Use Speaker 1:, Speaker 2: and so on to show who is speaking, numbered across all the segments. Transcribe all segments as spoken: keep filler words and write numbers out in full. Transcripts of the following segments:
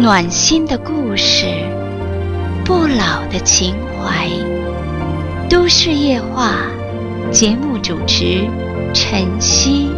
Speaker 1: 暖心的故事，不老的情怀。都市夜话，节目主持陈曦。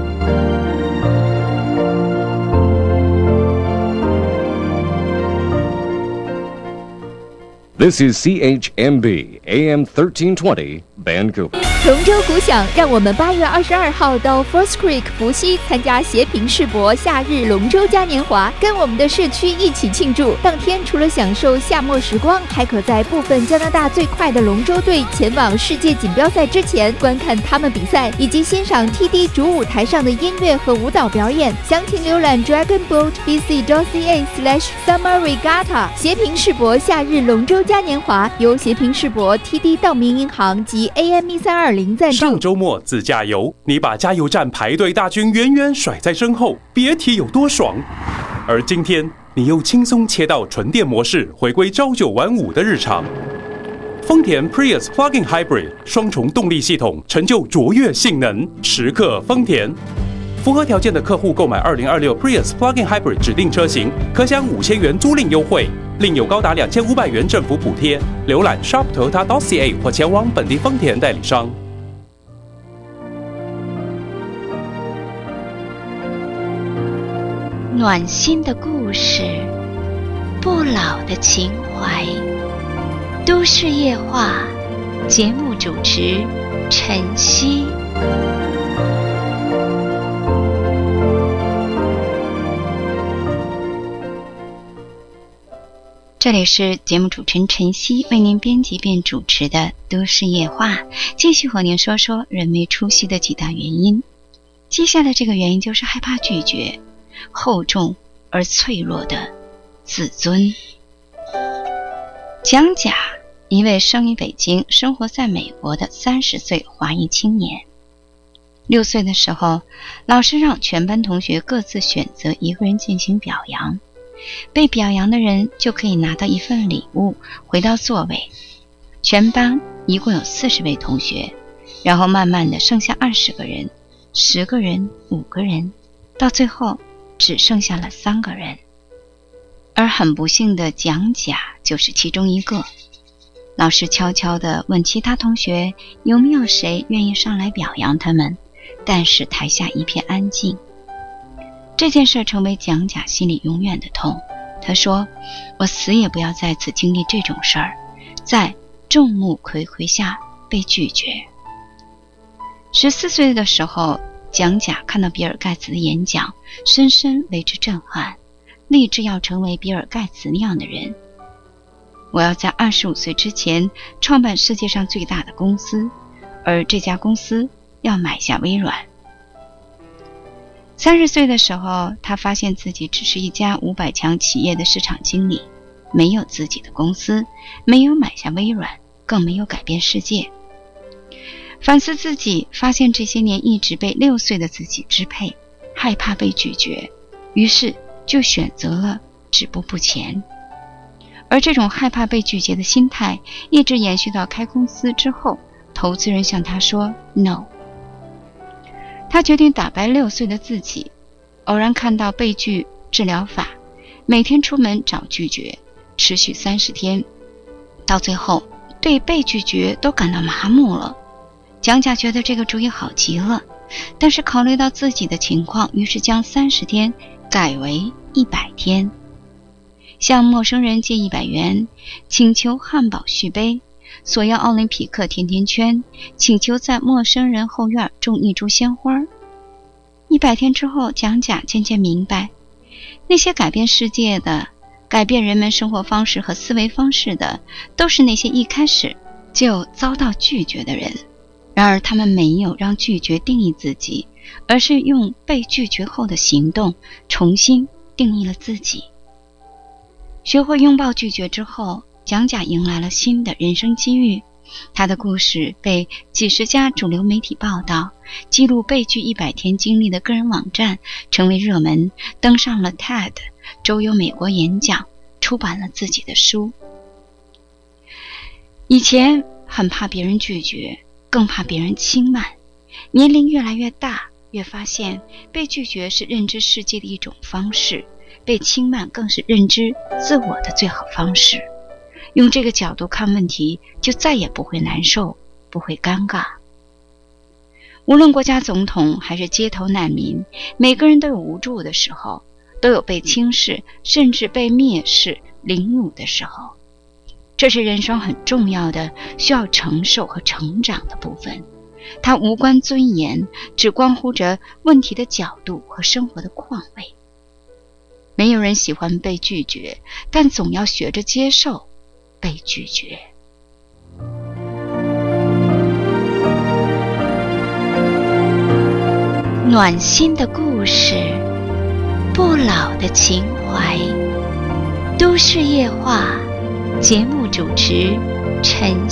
Speaker 2: This is C H M B A M thirteen twenty Vancouver。
Speaker 3: 龙舟鼓响，让我们八月二十二号到 First Creek 伏羲参加协平世博夏日龙舟嘉年华，跟我们的社区一起庆祝。当天除了享受夏末时光，还可在部分加拿大最快的龙舟队前往世界锦标赛之前观看他们比赛，以及欣赏 T D 主舞台上的音乐和舞蹈表演。详情浏览 dragon boat b c dot c a slash summer regatta。协平世博夏日龙舟嘉年华由协平世博 T D 道明银行及 A M 一三二零赞助。
Speaker 4: 上周末自驾游，你把加油站排队大军远远甩在身后，别提有多爽。而今天你又轻松切到纯电模式，回归朝九晚五的日常。丰田 Prius Plug-in Hybrid 双重动力系统，成就卓越性能，时刻丰田。符合条件的客户购买二零二六 Prius Plug-in Hybrid 指定车型，可享五千元租赁优惠，另有高达两千五百元政府补贴。浏览 shop toyota dot c a 或前往本地丰田代理商。
Speaker 1: 暖心的故事，不老的情怀。都市夜话，节目主持陈曦。这里是节目主持人陈曦为您编辑并主持的都市夜话，继续和您说说人没出息的几大原因。接下来这个原因就是害怕拒绝，厚重而脆弱的自尊。蒋甲，一位生于北京生活在美国的三十岁华裔青年。六岁的时候，老师让全班同学各自选择一个人进行表扬，被表扬的人就可以拿到一份礼物，回到座位。全班一共有四十位同学，然后慢慢的剩下二十个人，十个人，五个人，到最后只剩下了三个人。而很不幸的蒋甲就是其中一个。老师悄悄地问其他同学有没有谁愿意上来表扬他们，但是台下一片安静。这件事成为蒋甲心里永远的痛。他说，我死也不要再次经历这种事儿，在众目睽睽下被拒绝。十四岁的时候，蒋甲看到比尔盖茨的演讲，深深为之震撼，立志要成为比尔盖茨那样的人。我要在二十五岁之前创办世界上最大的公司，而这家公司要买下微软。三十岁的时候，他发现自己只是一家五百强企业的市场经理，没有自己的公司，没有买下微软，更没有改变世界。反思自己，发现这些年一直被六岁的自己支配，害怕被拒绝，于是就选择了止步不前。而这种害怕被拒绝的心态一直延续到开公司之后，投资人向他说 no。 他决定打败六岁的自己，偶然看到被拒治疗法，每天出门找拒绝，持续三十天，到最后对被拒绝都感到麻木了。蒋甲觉得这个主意好极了，但是考虑到自己的情况，于是将三十天改为一百天。向陌生人借一百元，请求汉堡续杯，索要奥林匹克甜甜圈，请求在陌生人后院种一株鲜花。一百天之后，蒋甲渐渐明白，那些改变世界的、改变人们生活方式和思维方式的，都是那些一开始就遭到拒绝的人。然而他们没有让拒绝定义自己，而是用被拒绝后的行动重新定义了自己。学会拥抱拒绝之后，蒋甲迎来了新的人生机遇。他的故事被几十家主流媒体报道，记录被拒一百天经历的个人网站成为热门，登上了 T E D 周游美国演讲，出版了自己的书。以前很怕别人拒绝，更怕别人轻慢，年龄越来越大，越发现被拒绝是认知世界的一种方式， 被轻慢更是认知自我的最好方式。用这个角度看问题，就再也不会难受，不会尴尬。无论国家总统还是街头难民，每个人都有无助的时候，都有被轻视甚至被蔑视凌辱的时候。这是人生很重要的需要承受和成长的部分，它无关尊严，只关乎着问题的角度和生活的况味。没有人喜欢被拒绝，但总要学着接受被拒绝。暖心的故事，不老的情怀。都市夜话节目主持陈